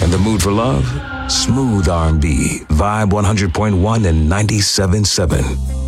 In the mood for love? Smooth R&B, Vibe 100.1 and 97.7.